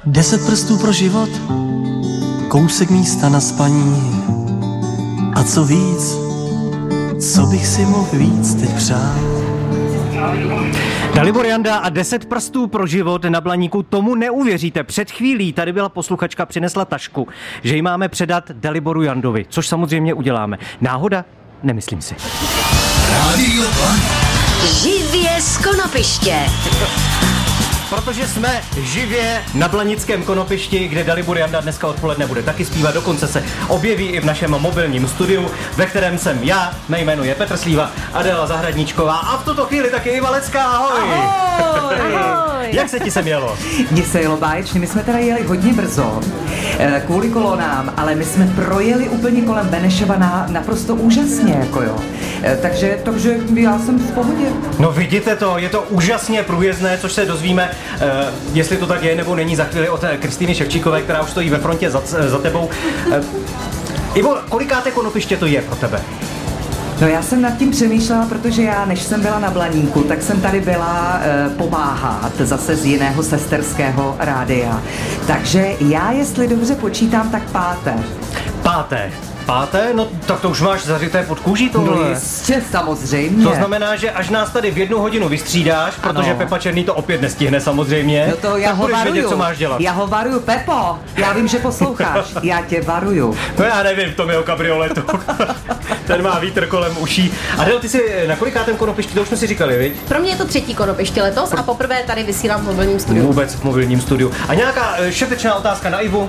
10 prstů pro život, kousek místa na spaní. A co víc, co bych si mohl víc teď přát. Dalibor Janda a 10 prstů pro život na Blaníku, tomu neuvěříte. Před chvílí tady byla posluchačka, přinesla tašku, že ji máme předat Daliboru Jandovi, což samozřejmě uděláme. Náhoda? Nemyslím si. Rádio Blaník. Živě z konopiště. Protože jsme živě na Blanickém konopišti, kde Dalibor Janda dneska odpoledne bude taky zpívat, dokonce se objeví i v našem mobilním studiu, ve kterém jsem já, mé jméno je Petr Slíva, Adela Zahradníčková a v tuto chvíli taky Iva Lecká, ahoj! Ahoj! Ahoj! Jak se ti sem jelo? Mně se jelo báječně, my jsme teda jeli hodně brzo, kvůli kolonám, ale my jsme projeli úplně kolem Benešova naprosto úžasně, jako jo. Takže já jsem v pohodě. No vidíte to, je to úžasně průjezdné, což se dozvíme, jestli to tak je nebo není za chvíli od Kristýny Ševčíkové, která už stojí ve frontě za tebou. Ivo, kolikáté konopiště to je pro tebe? No já jsem nad tím přemýšlela, protože já, než jsem byla na Blaníku, tak jsem tady byla pomáhat zase z jiného sesterského rádia. Takže já, jestli dobře počítám, tak páté. Páté? No tak to už máš zařité pod kůží tohle. No jistě, samozřejmě. To znamená, že až nás tady v 1 hodinu vystřídáš, protože ano. Pepa Černý to opět nestihne samozřejmě. No to já ho varuju. Vědět, co máš dělat. Já ho varuju, Pepo. Já vím, že posloucháš. Já tě varuju. No já nevím, v tom jeho kabrioletu. Ten má vítr kolem uší. Adel, ty jsi na kolikátém konopišti, to už jsme si říkali, viď? Pro mě je to 3. konopiště letos a poprvé tady vysílám v mobilním studiu. Vůbec v mobilním studiu. A nějaká šetečná otázka na Ivu?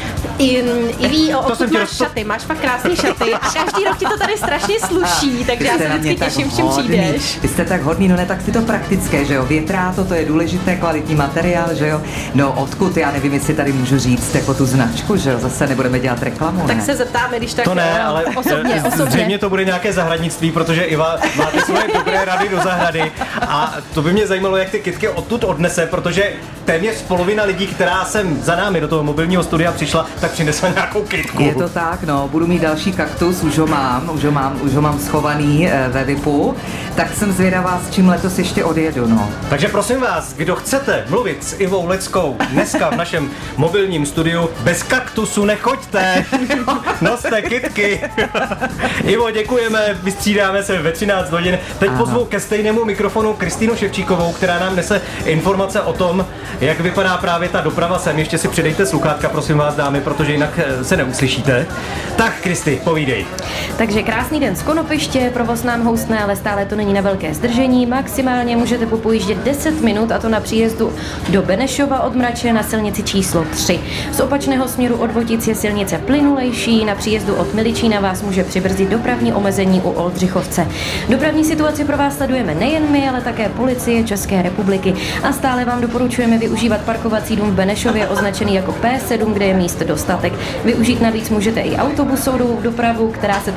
Iví, odkud máš šaty, máš fakt krásné šaty. Každý rok ti to tady strašně sluší, takže já se vždycky těším, čím přijdeš. Vy jste tak hodný, no ne, tak si to praktické, že jo, větrá to je důležité, kvalitní materiál, že jo. No odkud, já nevím, jestli tady můžu říct jako tu značku, že jo, zase nebudeme dělat reklamu, Tak ne? se zeptáme, když tak to ne, ale osobně. Zřejmě to bude nějaké zahradnictví, protože Iva má ty svoje dobré rady do zahrady a to by mě zajímalo, jak ty kytky odtud odnese, protože téměř polovina lidí, která sem za námi do toho mobilního studia přišla, tak přinesla nějakou kytku. Je to tak, no, budu mít další kaktus, už ho mám schovaný ve VIPu, tak jsem zvědavá, s čím letos ještě odjedu, no. Takže prosím vás, kdo chcete mluvit s Ivou Leckou dneska v našem mobilním studiu, bez kaktusu nechoďte, noste kytky. Ivo, děkujeme, vystřídáme se ve 13 hodin. Teď pozvu ke stejnému mikrofonu Kristýnu Ševčíkovou, která nám nese informace o tom, jak vypadá právě ta doprava sem. Ještě si přidejte sluchátka, prosím vás, dámy, protože jinak se neuslyšíte. Tak, Kristi, povídej. Takže krásný den z konopiště, provoz nám houstne, ale stále to není na velké zdržení. Maximálně můžete popojíždět 10 minut, a to na příjezdu do Benešova od Mrače na silnici číslo 3. Z opačného směru od Votic je silnice plynulejší, na příjezdu od Miličína vás může přibrzdit dopravní omezení u Oldřichovce. Dopravní situaci pro vás sledujeme nejen my, ale také policie České republiky a stále vám doporučujeme využívat parkovací dům v Benešově označený jako P7, kde je míst dostatek. Využít navíc můžete i autobusovou dopravu, která se